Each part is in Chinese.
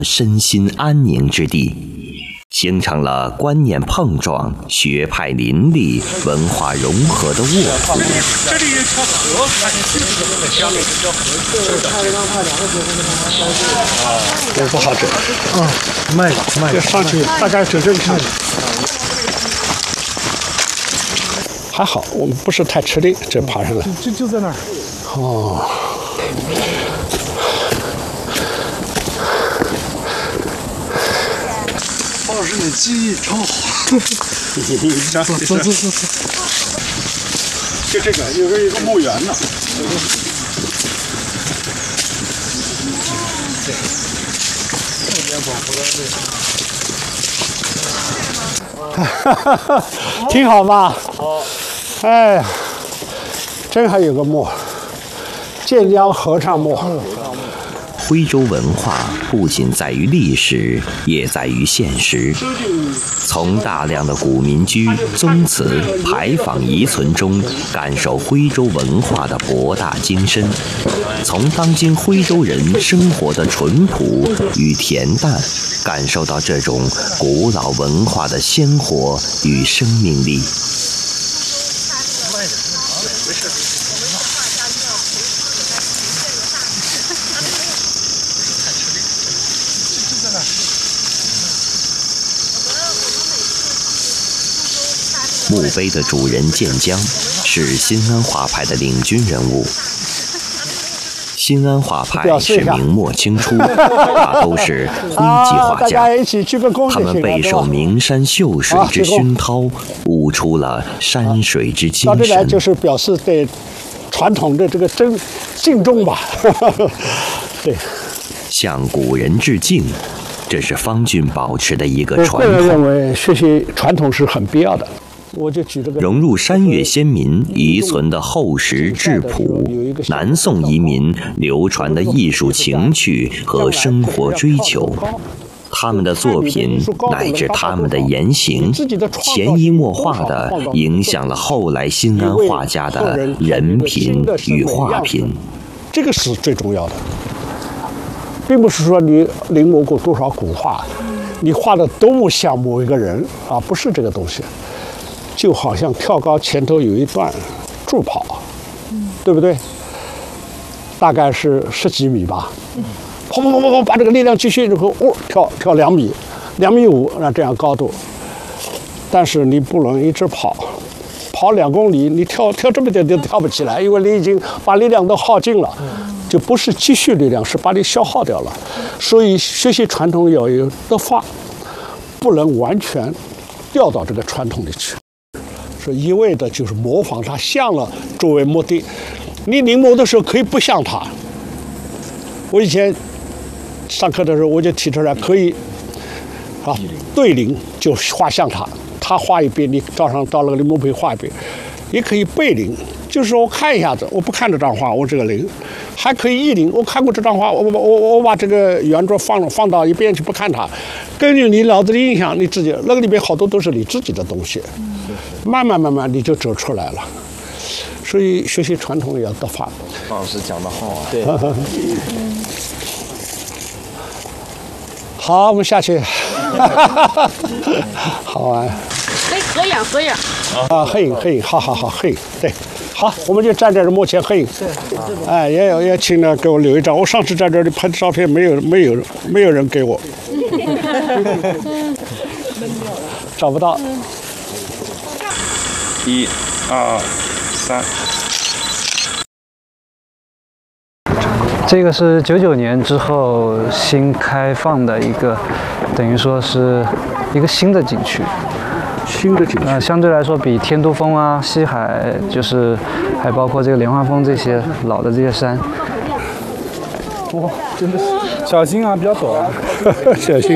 身心安宁之地，形成了观念碰撞、学派林立、文化融合的沃土。 这里有条河， 这不好整。慢，就上去大概就这个上去。还好，我们不是太吃力，这爬上来。 就在那儿。 哦。 鲍老师，你记忆超好。走。就这个，有一个墓园呢。 挺好吧？好。哎呀，真还有个墓，建江合唱墓。 徽州文化不仅在于历史，也在于现实。从大量的古民居、宗祠、牌坊遗存中，感受徽州文化的博大精深；从当今徽州人生活的淳朴与恬淡，感受到这种古老文化的鲜活与生命力。墓碑的主人建江是新安画派的领军人物。新安画派是明末清初，大都是徽籍画家，他们备受名山秀水之熏陶，悟出了山水之精神。 到这来就是表示对传统的这个敬重吧。对， 向古人致敬，这是方俊保持的一个传统。 我个人认为学习传统是很必要的。我就举这个融入山岳先民遗存的厚实质朴，南宋移民流传的艺术情趣和生活追求，他们的作品乃至他们的言行，潜移默化地影响了后来新安画家的人品与画品。 这个是最重要的，并不是说你临摹过多少古画，你画的多么像某一个人啊，不是这个东西。就好像跳高前头有一段助跑，对不对？大概是10几米吧，跑，把这个力量继续，然后跳2米，2.5米，那这样高度。但是你不能一直跑2公里，你跳这么点都跳不起来，因为你已经把力量都耗尽了，就不是积蓄力量，是把你消耗掉了。所以学习传统要有德法，不能完全掉到这个传统里去。是一味的就是模仿它像了作为目的，你临摹的时候可以不像它。我以前上课的时候我就提出来，可以啊对临就画像他画一遍，你照上到那个临摹碑画一遍，也可以背临，就是说我看一下子，我不看这张画，我这个临，还可以意临，我看过这张画，我把这个原作放到一边去不看它，根据你脑子的印象，你自己那个里面好多都是你自己的东西。慢慢你就走出来了，所以学习传统也要德法。 方老师讲得好啊！对。 好，我们下去。好玩。 合影。 啊，合影，好，合影，对，好，我们就站这儿目前合影。对。哎，也请呢给我留一张。我上次在这里拍的照片，没有人给我。找不到。 1、2、3。 这个是99年之后新开放的一个，等于说是一个新的景区。相对来说比天都峰啊、西海，就是还包括这个莲花峰这些老的这些山。 哇，真的是小心啊，比较陡啊， 小心。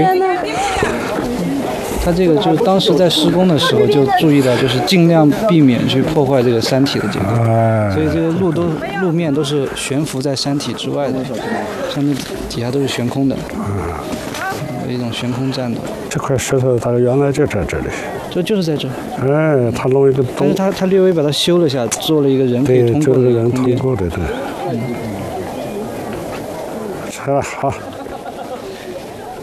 它这个就是当时在施工的时候就注意到，就是尽量避免去破坏这个山体的结构，所以这个路面都是悬浮在山体之外的，上面底下都是悬空的，有一种悬空栈道。 这块石头它原来就在这里， 就是在这。 哎，它弄一个洞， 但是它略微把它修了下，做了一个人可以通过的空间。 对。好了，好。